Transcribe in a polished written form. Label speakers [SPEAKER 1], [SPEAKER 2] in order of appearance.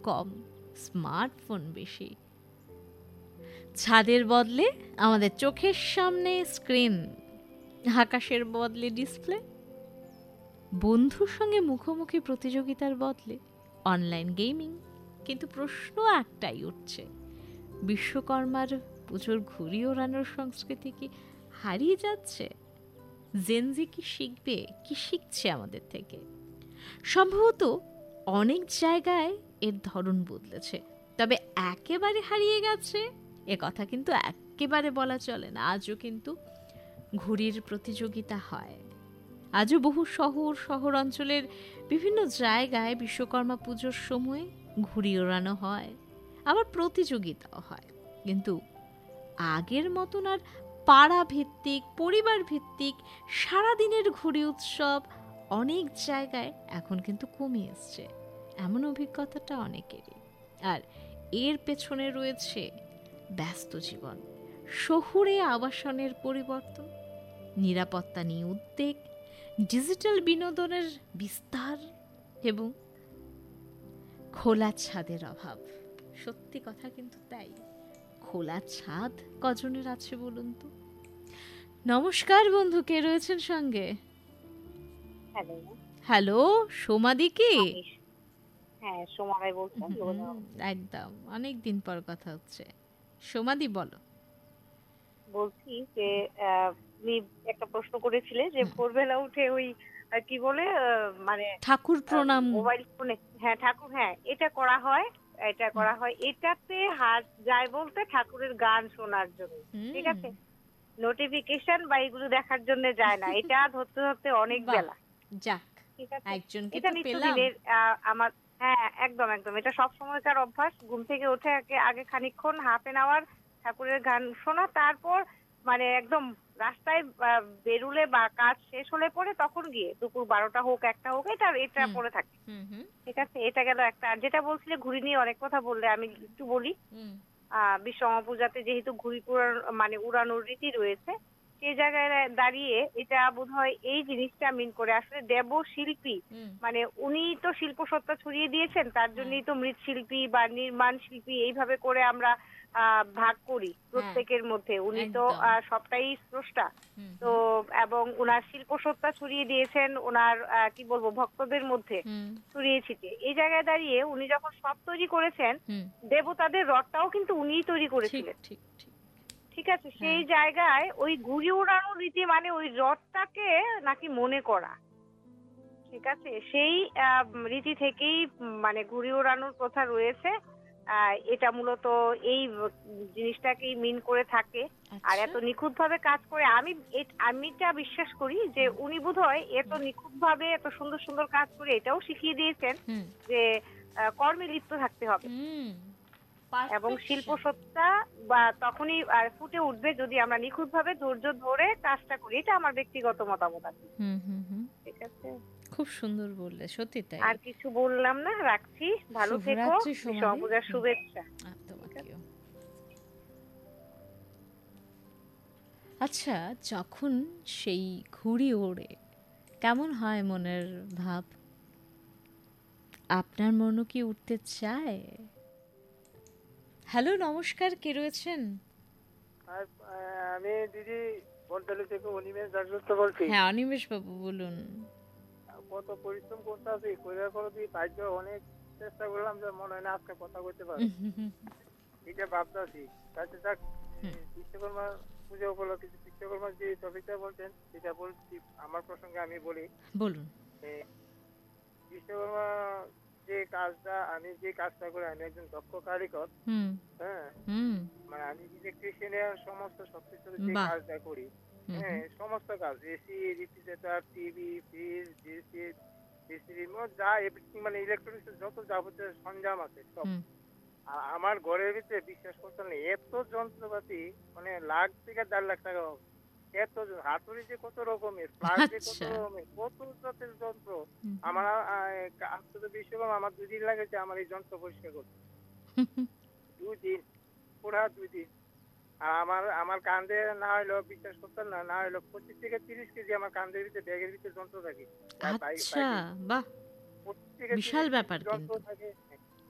[SPEAKER 1] কম, smartphone বেশি। ছাদের বদলে আমাদের চোখের সামনে স্ক্রিন, আকাশের বদলে ডিসপ্লে, বন্ধুর সঙ্গে মুখোমুখি প্রতিযোগিতার বদলে অনলাইন গেমিং। কিন্তু প্রশ্ন একটাই উঠছে, বিশ্বকর্মার পুজোর ঘুড়ি ওড়ানোর সংস্কৃতি কি হারিয়ে যাচ্ছে? জেনজি কি শিখবে, কি শিখছে আমাদের থেকে? সম্ভবত অনেক জায়গায় এর ধরন বদলেছে, তবে একেবারে হারিয়ে গেছে এ কথা কিন্তু একেবারে বলা চলে না। আজও কিন্তু ঘুড়ির প্রতিযোগিতা হয়, আজও বহু শহর অঞ্চলের বিভিন্ন জায়গায় বিশ্বকর্মা পুজোর সময় ঘুড়ি ওড়ানো হয়, আবার প্রতিযোগিতাও হয়। কিন্তু আগের মতন আর পাড়া ভিত্তিক, পরিবার ভিত্তিক সারাদিনের ঘুড়ি উৎসব অনেক জায়গায় এখন কিন্তু কমে এসছে, এমন অভিজ্ঞতাটা অনেকেরই। আর এর পেছনে রয়েছে ব্যস্ত জীবন, শহুরে আবাসনের পরিবর্তন, নিরাপত্তা নিয়ে উদ্বেগ, ডিজিটাল বিনোদনের বিস্তার এবং খোলা ছাদের অভাব। সত্যি কথা কিন্তু তাই, খোলা ছাদ কজনের আছে বলুন তো? নমস্কার বন্ধু, কে রয়েছেন সঙ্গে? হ্যালো, সোমাদি কি?
[SPEAKER 2] হ্যাঁ, সোমারাই বলছেন।
[SPEAKER 1] একদম, অনেক দিন পর কথা হচ্ছে। সোমাদি বলো।
[SPEAKER 2] বলছি যে তুমি একটা প্রশ্ন করেছিলে যে ভোরবেলা উঠে ওই কি বলে মানে
[SPEAKER 1] ঠাকুর প্রণাম,
[SPEAKER 2] মোবাইল ফোনে, হ্যাঁ ঠাকুর, হ্যাঁ এটা করা হয়, এটাতে হাত যায় বলতে ঠাকুরের গান শোনার জন্য, ঠিক আছে? নোটিফিকেশন বা এগুলো দেখার জন্য যায় না, এটা ধরতে ধরতে অনেক বেলা।
[SPEAKER 1] যাক,
[SPEAKER 2] ঠিক আছে,
[SPEAKER 1] একজনকে
[SPEAKER 2] এটা
[SPEAKER 1] তো পেলাম।
[SPEAKER 2] নিত্যদিনের আমার, হ্যাঁ একদম একদম, এটা সব সময়কার অভ্যাস। ঘুম থেকে উঠে আগে খানিকক্ষণ হাফ এন আওয়ার ঠাকুরের গান শোনা, তারপর মানে একদম রাস্তায় বেরুলে বা কাজ শেষ হলে পরে তখন গিয়ে দুপুর 12টা হোক 1টা হোক এটা পড়ে থাকে। ঠিক আছে, এটা গেল একটা। আর যেটা বলছিলে ঘুড়ি নিয়ে অনেক কথা বললে, আমি একটু বলি। বিশ্বকর্মা পূজাতে যেহেতু ঘুড়ি মানে উড়ানোর রীতি রয়েছে, সেই জায়গায় দাঁড়িয়ে এটা বোধহয় এই জিনিসটা মিন করে, আসলে দেবশিল্পী মানে উনি তো শিল্প সত্তা ছড়িয়ে দিয়েছেন, তার জন্যই তো মৃৎশিল্পী বা নির্মাণ শিল্পী এইভাবে করে আমরা ভাগ করি প্রত্যেকের মধ্যে। উনি তো সবটাই স্রষ্টা, তো এবং ওনার শিল্প সত্তা ছড়িয়ে দিয়েছেন ওনার কি বলবো ভক্তদের মধ্যে ছড়িয়ে ছিটিয়ে। এই জায়গায় দাঁড়িয়ে উনি যখন সব তৈরি করেছেন, দেবতাদের রথটাও কিন্তু উনিই তৈরি করেছিলেন। ঠিক আছে, সেই জায়গায় ওই ঘুড়ি ওড়ানোর রীতি মানে ওই রথটাকে নাকি মনে করা। ঠিক আছে, সেই রীতি থেকেই মানে ঘুড়ি ওড়ানোর কথা রয়েছে। এটা মূলত এই জিনিসটাকেই মিন করে থাকে। আর এত নিখুঁত ভাবে কাজ করে, আমিটা বিশ্বাস করি যে উনি বোধহয় এত নিখুঁত ভাবে এত সুন্দর সুন্দর কাজ করে এটাও শিখিয়ে দিয়েছেন যে কর্মে লিপ্ত থাকতে হবে এবং শিল্প সত্তা বা তখনই ফুটে উঠবে যদি আমরা নিখুঁত ভাবে ধৈর্য ধরে কাজটা করি। এটা আমার ব্যক্তিগত মতামত আছে। ঠিক আছে,
[SPEAKER 1] খুব সুন্দর বললে, সত্যি তাই।
[SPEAKER 2] আর কিছু বললাম না, রাখছি। ভালো থেকো, বিশ্বকর্মা পূজার শুভেচ্ছা
[SPEAKER 1] তোমাকেও। আচ্ছা, যখন সেই ঘুড়ি ওড়ে কেমন হয় মনের ভাব? আপনার মনও কি উঠতে চায়? হ্যালো, নমস্কার, কে রয়েছেন?
[SPEAKER 3] আমি দিদি বলতলি থেকে অনিমেষ দাসগুপ্ত বলছি।
[SPEAKER 1] হ্যাঁ, অনিমেষ বাবু বলুন।
[SPEAKER 3] কত পরিশ্রম করতে আছি, কইরা করো দি ভাগ্য অনেক চেষ্টা করলাম যে মনে হয় না আজকে কথা বলতে পারবো, এটা ভাবতেছি। তাতে যাক, বিশ্বকর্মা পূজা উপলক্ষে বিশ্বকর্মা যে টপিকটা বলছেন সেটা বলছি। আমার প্রসঙ্গে আমি বলি,
[SPEAKER 1] বলুন।
[SPEAKER 3] বিশ্বকর্মা আমি যে কাজটা করি, আমি একজন দক্ষ কারিগর। হ্যাঁ, মানে আমি ইলেকট্রিশিয়ানের সমস্ত সবকিছু যে কাজটা করি, হ্যাঁ সমস্ত কাজ, AC, refrigerator, TV, fridge, DC, যা এভরিথিং মানে ইলেকট্রনিক্স যত যাবতীয় সরঞ্জাম আছে সব। আর আমার ঘরের ভিতরে বিশ্বাস করতে নেই এত যন্ত্রপাতি, মানে লাখ থেকে 1.5 লাখ টাকা হবে। এত হাতুড়ি যে কত রকমের, প্লাগ যে কত রকমের, কত জাতের যন্ত্র। আমার আজকে তো বিশ্বকর্মা, আমার 2 দিন লাগেছে আমার এই যন্ত্র পরিষ্কার করতে। 2 দিন, পুরা 2 দিন। আর আমার কান্দে না হইলো, বিশ্বাস করতেন না, না হইলো 25 থেকে 30 কেজি আমার কান্দের ভিতরে, ব্যাগের ভিতরে যন্ত্র থাকে।
[SPEAKER 1] আচ্ছা, বাহ, বিশাল ব্যাপার কিন্তু।